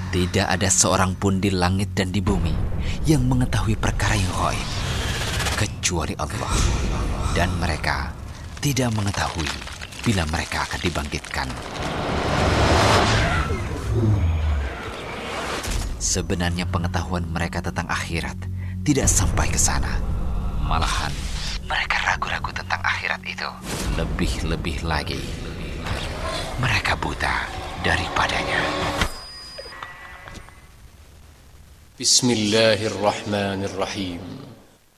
Tidak ada seorang pun di langit dan di bumi yang mengetahui perkara yang gaib kecuali Allah. Dan mereka tidak mengetahui bila mereka akan dibangkitkan. Sebenarnya pengetahuan mereka tentang akhirat tidak sampai ke sana. Malahan mereka ragu-ragu tentang akhirat itu. Lebih-lebih lagi, mereka buta daripadanya. Bismillahirrahmanirrahim.